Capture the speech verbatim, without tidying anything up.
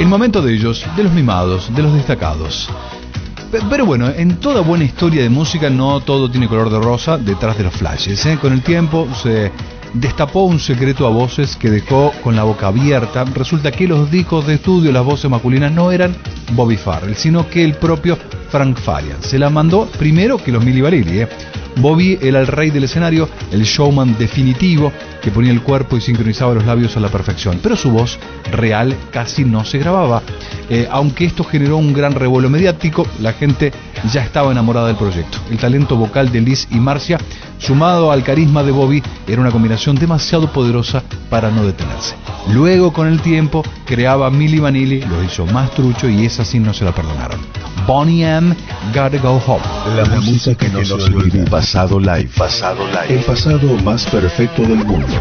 El momento de ellos, de los mimados, de los destacados. Pero bueno, en toda buena historia de música no todo tiene color de rosa detrás de los flashes, ¿eh? Con el tiempo se destapó un secreto a voces que dejó con la boca abierta. Resulta que los discos de estudio, las voces masculinas, no eran Bobby Farrell, sino que el propio Frank Farian. Se la mandó primero que los Milli Vanilli, ¿eh? Bobby era el rey del escenario, el showman definitivo que ponía el cuerpo y sincronizaba los labios a la perfección, pero su voz real casi no se grababa. Eh, aunque esto generó un gran revuelo mediático, la gente ya estaba enamorada del proyecto. El talento vocal de Liz y Marcia, sumado al carisma de Bobby, era una combinación demasiado poderosa para no detenerse. Luego, con el tiempo, creaba Milli Vanilli, los hizo más trucho y esa sí no se la perdonaron. Boney M. Gotta Go Home. La, la música que no se olvida. Pasado live. Pasado live. El pasado más perfecto del mundo.